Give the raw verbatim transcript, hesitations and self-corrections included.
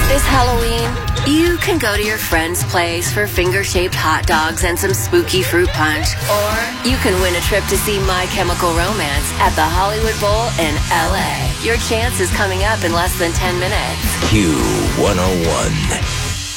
This Halloween, you can go to your friend's place for finger-shaped hot dogs and some spooky fruit punch. Or you can win a trip to see My Chemical Romance at the Hollywood Bowl in L A. Your chance is coming up in less than ten minutes. Q one oh one.